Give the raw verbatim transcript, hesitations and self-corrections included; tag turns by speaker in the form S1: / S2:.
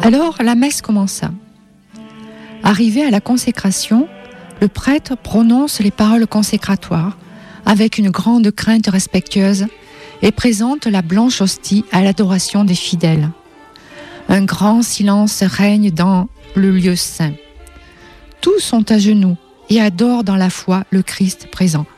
S1: Alors la messe commença. Arrivé à la consécration, le prêtre prononce les paroles consécratoires avec une grande crainte respectueuse et présente la blanche hostie à l'adoration des fidèles. Un grand silence règne dans le lieu saint. Tous sont à genoux et adorent dans la foi le Christ présent.